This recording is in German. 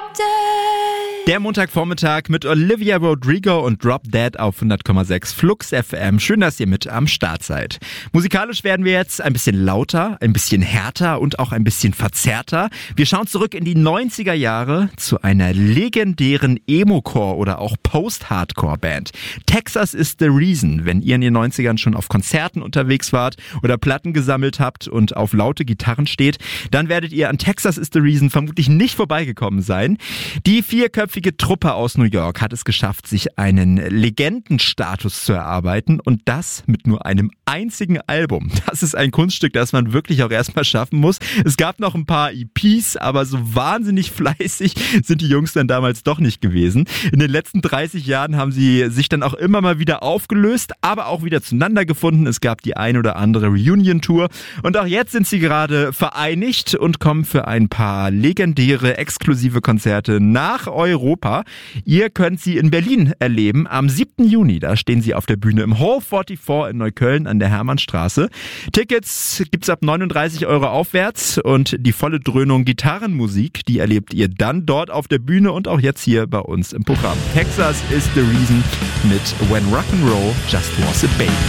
Dead. Der Montagvormittag mit Olivia Rodrigo und Drop Dead auf 100,6 Flux FM. Schön, dass ihr mit am Start seid. Musikalisch werden wir jetzt ein bisschen lauter, ein bisschen härter und auch ein bisschen verzerrter. Wir schauen zurück in die 90er Jahre zu einer legendären Emo-Core oder auch Post-Hardcore-Band. Texas is the Reason. Wenn ihr in den 90ern schon auf Konzerten unterwegs wart oder Platten gesammelt habt und auf laute Gitarren steht, dann werdet ihr an Texas is the Reason vermutlich nicht vorbeigekommen sein. Die vierköpfige Truppe aus New York hat es geschafft, sich einen Legendenstatus zu erarbeiten und das mit nur einem einzigen Album. Das ist ein Kunststück, das man wirklich auch erstmal schaffen muss. Es gab noch ein paar EPs, aber so wahnsinnig fleißig sind die Jungs dann damals doch nicht gewesen. In den letzten 30 Jahren haben sie sich dann auch immer mal wieder aufgelöst, aber auch wieder zueinander gefunden. Es gab die ein oder andere Reunion-Tour und auch jetzt sind sie gerade vereinigt und kommen für ein paar legendäre, exklusive Konzerte nach Europa. Ihr könnt sie in Berlin erleben am 7. Juni. Da stehen sie auf der Bühne im Hall 44 in Neukölln an der Hermannstraße. Tickets gibt's ab 39 € aufwärts und die volle Dröhnung Gitarrenmusik, die erlebt ihr dann dort auf der Bühne und auch jetzt hier bei uns im Programm. Texas is the Reason mit When Rock'n'Roll Just Was a Baby.